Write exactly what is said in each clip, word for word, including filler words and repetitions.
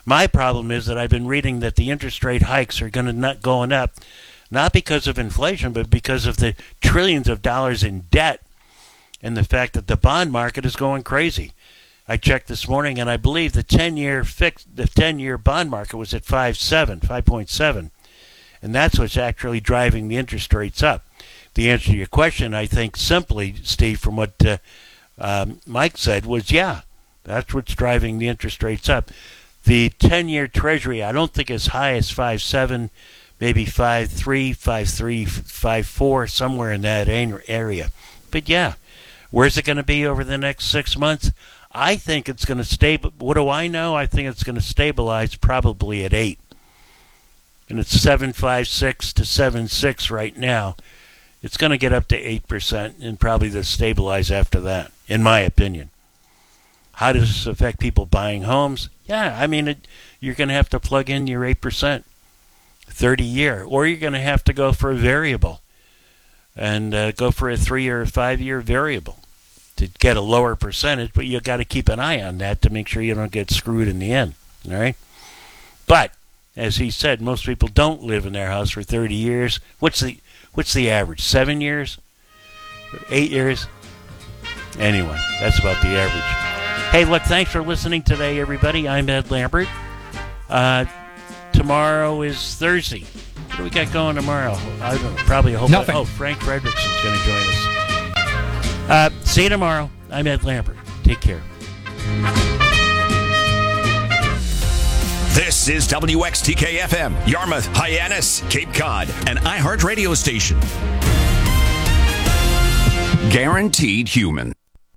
My problem is that I've been reading that the interest rate hikes are going to not going up, not because of inflation, but because of the trillions of dollars in debt and the fact that the bond market is going crazy. I checked this morning, and I believe the ten-year fixed, the ten-year bond market was at five point seven, five point seven, and that's what's actually driving the interest rates up. The answer to your question, I think, simply, Steve, from what uh, um, Mike said, was yeah, that's what's driving the interest rates up. The ten-year Treasury, I don't think as high as five point seven, maybe five point three, five point three, five point four, somewhere in that area. But yeah, where's it going to be over the next six months? I think it's going to stable. What do I know? I think it's going to stabilize probably at eight, and it's seven point five six to seven point six right now. It's going to get up to eight percent and probably to stabilize after that, in my opinion. How does this affect people buying homes? Yeah, I mean, it, you're going to have to plug in your eight percent thirty-year, or you're going to have to go for a variable and uh, go for a three or a five-year variable to get a lower percentage, but you got to keep an eye on that to make sure you don't get screwed in the end, all right? But, as he said, most people don't live in their house for thirty years. What's the what's the average? Seven years? Eight years? Anyway, that's about the average. Hey, look, thanks for listening today, everybody. I'm Ed Lambert. Uh, tomorrow is Thursday. What do we got going tomorrow? I don't know, probably a whole Nothing. Oh, Frank Frederickson's going to join us. Uh, see you tomorrow. I'm Ed Lambert. Take care. This is W X T K F M, Yarmouth, Hyannis, Cape Cod, an iHeart radio station. Guaranteed human.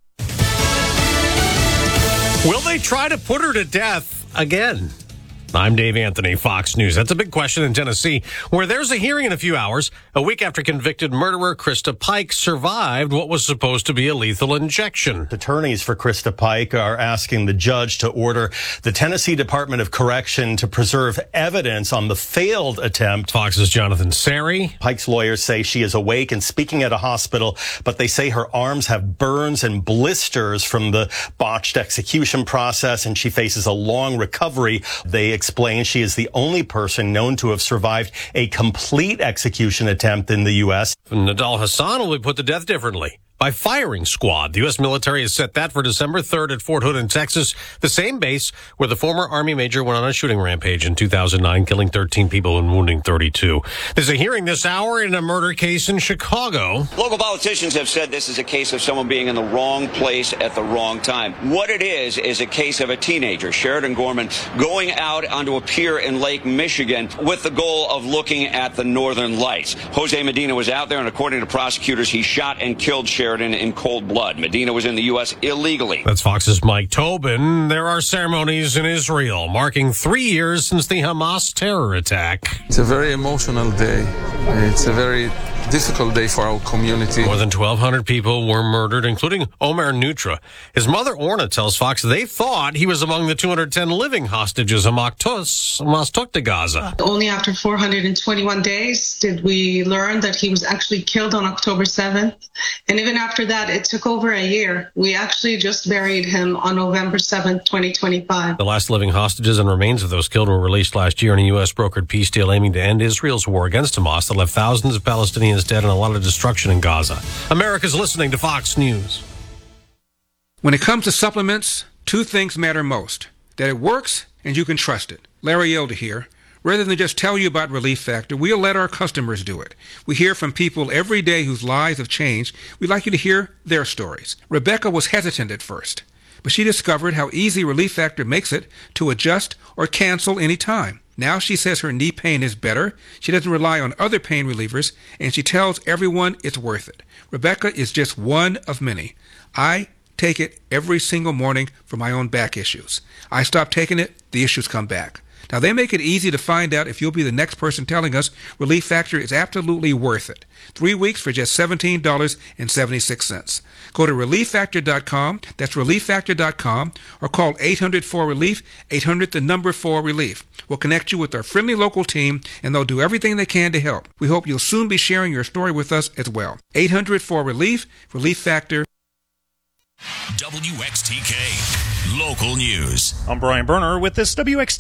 Will they try to put her to death again? I'm Dave Anthony, Fox News. That's a big question in Tennessee, where there's a hearing in a few hours, a week after convicted murderer Krista Pike survived what was supposed to be a lethal injection. Attorneys for Krista Pike are asking the judge to order the Tennessee Department of Correction to preserve evidence on the failed attempt. Fox's Jonathan Sari. Pike's lawyers say she is awake and speaking at a hospital, but they say her arms have burns and blisters from the botched execution process, and she faces a long recovery. They explain she is the only person known to have survived a complete execution attempt in the U S. Nadal Hassan will be put to death differently by firing squad. The U S military has set that for December third at Fort Hood in Texas, the same base where the former Army major went on a shooting rampage in two thousand nine, killing thirteen people and wounding thirty-two. There's a hearing this hour in a murder case in Chicago. Local politicians have said this is a case of someone being in the wrong place at the wrong time. What it is, is a case of a teenager, Sheridan Gorman, going out onto a pier in Lake Michigan with the goal of looking at the northern lights. Jose Medina was out there, and according to prosecutors, he shot and killed Sheridan in cold blood. Medina was in the U S illegally. That's Fox's Mike Tobin. There are ceremonies in Israel marking three years since the Hamas terror attack. It's a very emotional day. It's a very difficult day for our community. More than twelve hundred people were murdered, including Omer Nutra. His mother, Orna, tells Fox they thought he was among the two hundred ten living hostages Hamas took to Gaza. Only after four hundred twenty-one days did we learn that he was actually killed on October seventh. And even after that, it took over a year. We actually just buried him on November seventh, twenty twenty-five. The last living hostages and remains of those killed were released last year in a U S brokered peace deal aiming to end Israel's war against Hamas that left thousands of Palestinians dead and a lot of destruction in Gaza. America's listening to Fox News. When it comes to supplements, two things matter most: that it works and you can trust it. Larry Elder here. Rather than just tell you about Relief Factor, we'll let our customers do it. We hear from people every day whose lives have changed. We'd like you to hear their stories. Rebecca was hesitant at first, but she discovered how easy Relief Factor makes it to adjust or cancel any time. Now she says her knee pain is better, she doesn't rely on other pain relievers, and she tells everyone it's worth it. Rebecca is just one of many. I take it every single morning for my own back issues. I stop taking it, the issues come back. Now, they make it easy to find out if you'll be the next person telling us Relief Factor is absolutely worth it. Three weeks for just seventeen dollars and seventy-six cents. Go to relief factor dot com, that's relief factor dot com, or call eight hundred four relief, eight hundred the number four relief. We'll connect you with our friendly local team, and they'll do everything they can to help. We hope you'll soon be sharing your story with us as well. eight hundred four relief, Relief Factor. W X T K Local News. I'm Brian Berner with this W X T K